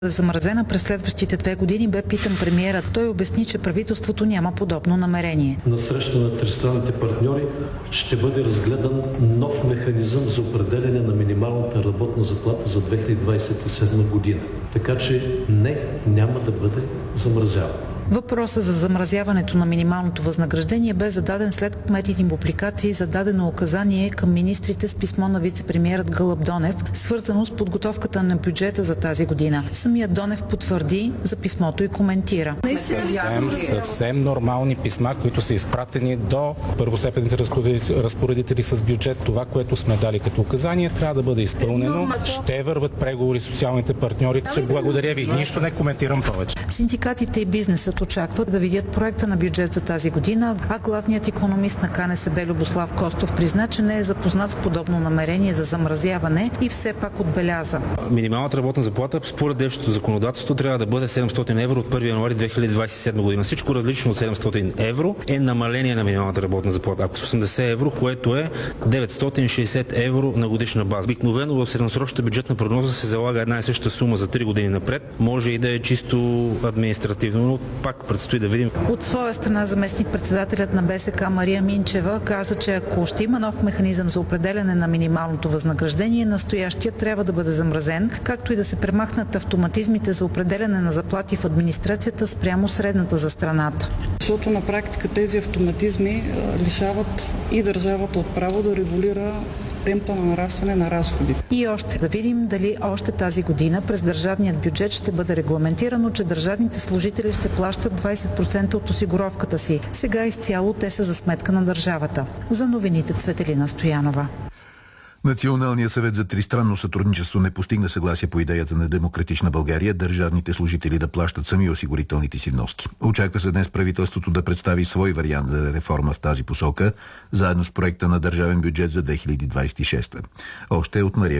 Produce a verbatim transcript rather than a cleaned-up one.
Замразена през следващите две години, бе питан премиерът. Той обясни, че правителството няма подобно намерение. На среща на тристранните партньори ще бъде разгледан нов механизъм за определяне на минималната работна заплата за две хиляди двадесет и седма година. Така че не, няма да бъде замразяван. Въпросът за замразяването на минималното възнаграждение бе зададен след кметните публикации за дадено указание към министрите с писмо на вице-премиерът Гълъб Донев, свързано с подготовката на бюджета за тази година. Самият Донев потвърди за писмото и коментира. Съвсем, съвсем нормални писма, които са изпратени до първостепенните разпоредители, разпоредители с бюджет. Това, което сме дали като указание, трябва да бъде изпълнено. Ще върват преговори с социалните партньори. Че благодаря ви. Нищо не коментирам повече. Синдикатите и бизнесът очакват да видят проекта на бюджет за тази година, а главният икономист на КНСБ Любослав Костов призна, че не е запознат с подобно намерение за замразяване и все пак отбеляза. Минималната работна заплата според действащото законодателство трябва да бъде седемстотин евро от първи януари две хиляди двадесет и седма година. Всичко различно от седемстотин евро е намаление на минималната работна заплата. Ако с осемдесет евро, което е деветстотин и шейсет евро на годишна база. Обикновено в средносрочната бюджетна прогноза се залага една и съща сума за три години напред. Може и да е чисто административно, но пак предстои да видим. От своя страна заместник-председателят на БСК Мария Минчева каза, че ако ще има нов механизъм за определяне на минималното възнаграждение, настоящият трябва да бъде замразен, както и да се премахнат автоматизмите за определяне на заплати в администрацията спрямо средната за страната. Защото на практика тези автоматизми лишават и държавата от право да регулира темпа на нарастване на разходи. И още да видим дали още тази година през държавният бюджет ще бъде регламентирано, че държавните служители ще плащат двадесет процента от осигуровката си. Сега изцяло те са за сметка на държавата. За новините Цветелина Стоянова. Националният съвет за тристранно сътрудничество не постигна съгласие по идеята на Демократична България държавните служители да плащат сами осигурителните си вноски. Очаква се днес правителството да представи свой вариант за реформа в тази посока, заедно с проекта на държавен бюджет за две хиляди двадесет и шеста. Още от Мария